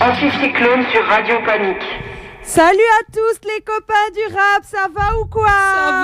Anticyclone sur Radio Panique. Salut à tous les copains du rap, ça va ou quoi? Ça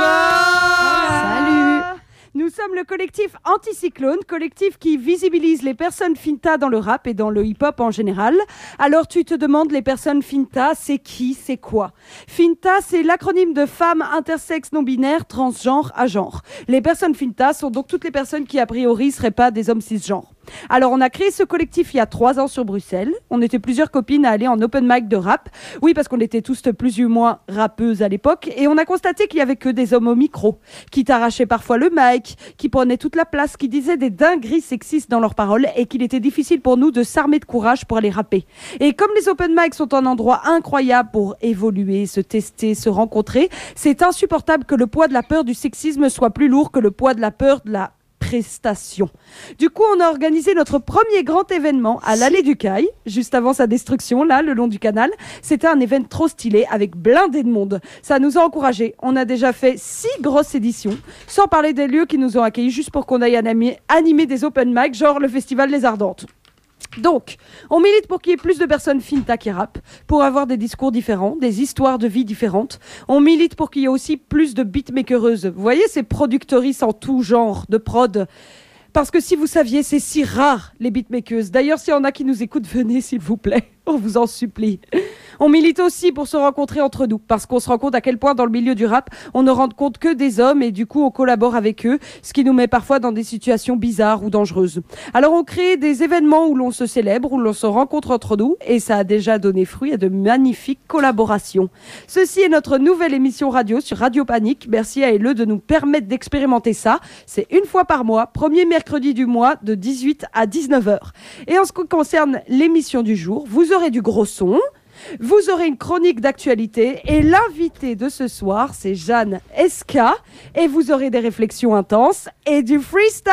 va. Salut. Nous sommes le collectif Anticyclone, collectif qui visibilise les personnes finta dans le rap et dans le hip-hop en général. Alors tu te demandes, les personnes finta, c'est qui, c'est quoi? Finta, c'est l'acronyme de femmes intersexes non-binaires, transgenres, à genre. Les personnes finta sont donc toutes les personnes qui a priori ne seraient pas des hommes cisgenres. Alors on a créé ce collectif il y a 3 ans sur Bruxelles. On était plusieurs copines à aller en open mic de rap. Oui, parce qu'on était tous plus ou moins rappeuses à l'époque. Et on a constaté qu'il y avait que des hommes au micro, qui t'arrachaient parfois le mic, qui prenaient toute la place, qui disaient des dingueries sexistes dans leurs paroles et qu'il était difficile pour nous de s'armer de courage pour aller rapper. Et comme les open mics sont un endroit incroyable pour évoluer, se tester, se rencontrer, c'est insupportable que le poids de la peur du sexisme soit plus lourd que le poids de la peur de la prestation. Du coup, on a organisé notre premier grand événement à l'Allée du Cail, juste avant sa destruction, là, le long du canal. C'était un événement trop stylé, avec blindé de monde. Ça nous a encouragés. On a déjà fait 6 grosses éditions, sans parler des lieux qui nous ont accueillis, juste pour qu'on aille animer des open mic, genre le Festival Les Ardentes. Donc, on milite pour qu'il y ait plus de personnes finta qui rappent, pour avoir des discours différents, des histoires de vie différentes. On milite pour qu'il y ait aussi plus de beatmakereuses. Vous voyez ces productrices en tout genre de prod? Parce que si vous saviez, c'est si rare, les beatmakeuses. D'ailleurs, s'il y en a qui nous écoutent, venez s'il vous plaît. On vous en supplie. On milite aussi pour se rencontrer entre nous, parce qu'on se rend compte à quel point dans le milieu du rap, on ne rend compte que des hommes et du coup on collabore avec eux, ce qui nous met parfois dans des situations bizarres ou dangereuses. Alors on crée des événements où l'on se célèbre, où l'on se rencontre entre nous, et ça a déjà donné fruit à de magnifiques collaborations. Ceci est notre nouvelle émission radio sur Radio Panique. Merci à LE de nous permettre d'expérimenter ça. C'est une fois par mois, premier mercredi du mois, de 18 à 19h. Et en ce qui concerne l'émission du jour, vous aurez du gros son. Vous aurez une chronique d'actualité et l'invité de ce soir, c'est Jeanne Esca. Et vous aurez des réflexions intenses et du freestyle.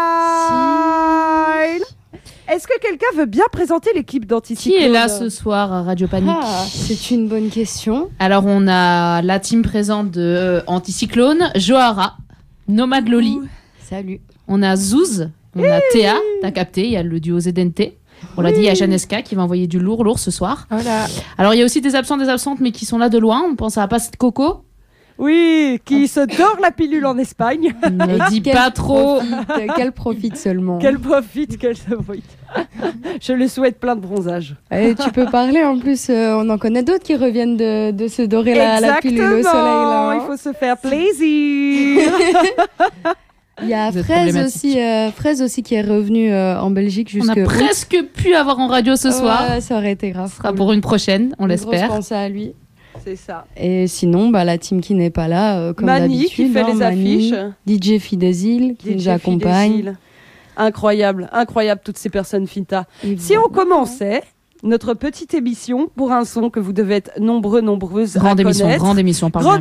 Est-ce que quelqu'un veut bien présenter l'équipe d'Anticyclone? Qui est là ce soir à Radio Panique? C'est une bonne question. Alors, on a la team présente de Anticyclone, Johara, Nomad Loli. Salut. On a Zouz, on a Théa, t'as capté, il y a le duo ZNT. On l'a dit, il y a Jeanne Esca qui va envoyer du lourd ce soir. Voilà. Alors, il y a aussi des absents, des absentes, mais qui sont là de loin. On pense à Passe de Coco. Oui, qui se dort la pilule en Espagne. Ne dis pas trop. Qu'elle profite seulement. Qu'elle profite, qu'elle se profite. Je lui souhaite plein de bronzage. Et tu peux parler, en plus, on en connaît d'autres qui reviennent de se dorer la pilule au soleil. Là, hein. Il faut se faire plaisir. Il y a Fraise aussi qui est revenu en Belgique jusque. On a presque pu avoir en radio ce soir. Ça aurait été grave. Ce sera pour une prochaine, on l'espère. Grosse pensée à lui. C'est ça. Et sinon, la team qui n'est pas là, comme Mani d'habitude. qui fait les affiches. DJ Fidésil qui nous accompagne. Incroyable toutes ces personnes finta. Si on commençait notre petite émission pour un son que vous devez être nombreuses à connaître. Grande émission, par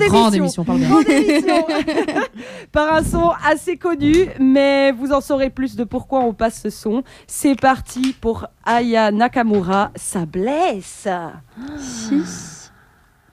un son assez connu, mais vous en saurez plus de pourquoi on passe ce son. C'est parti pour Aya Nakamura, ça blesse. 6